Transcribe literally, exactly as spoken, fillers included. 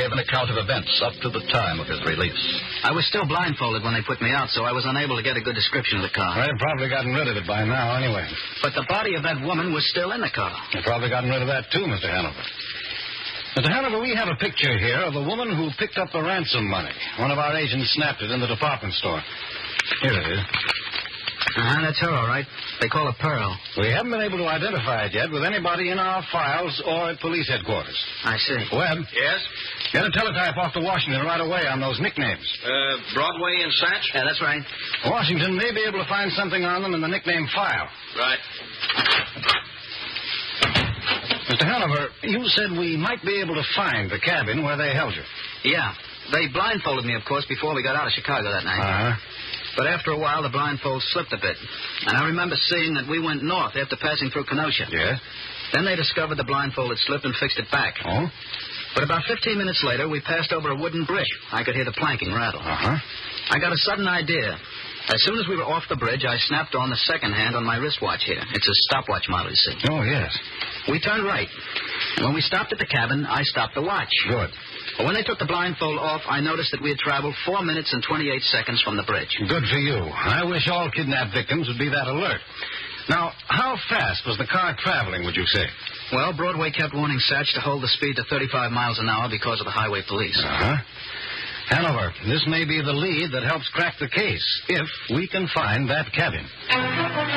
gave an account of events up to the time of his release. I was still blindfolded when they put me out, so I was unable to get a good description of the car. Well, they've probably gotten rid of it by now, anyway. But the body of that woman was still in the car. They've probably gotten rid of that, too, Mister Hanover. Mister Hanover, we have a picture here of a woman who picked up the ransom money. One of our agents snapped it in the department store. Here it is. Uh-huh, that's her, all right. They call her Pearl. We haven't been able to identify it yet with anybody in our files or at police headquarters. I see. Webb? Yes? Get a teletype off to Washington right away on those nicknames. Uh, Broadway and Satch? Yeah, that's right. Washington may be able to find something on them in the nickname file. Right. Mister Hanover, you said we might be able to find the cabin where they held you. Yeah. They blindfolded me, of course, before we got out of Chicago that night. Uh-huh. But after a while, the blindfold slipped a bit. And I remember seeing that we went north after passing through Kenosha. Yes? Then they discovered the blindfold had slipped and fixed it back. Oh? But about fifteen minutes later, we passed over a wooden bridge. I could hear the planking rattle. Uh-huh. I got a sudden idea. As soon as we were off the bridge, I snapped on the second hand on my wristwatch here. It's a stopwatch model, you see. Oh, yes. We turned right. And when we stopped at the cabin, I stopped the watch. Good. But when they took the blindfold off, I noticed that we had traveled four minutes and twenty-eight seconds from the bridge. Good for you. I wish all kidnapped victims would be that alert. Now, how fast was the car traveling, would you say? Well, Broadway kept warning Satch to hold the speed to thirty-five miles an hour because of the highway police. Uh-huh. Hanover, this may be the lead that helps crack the case, if we can find that cabin.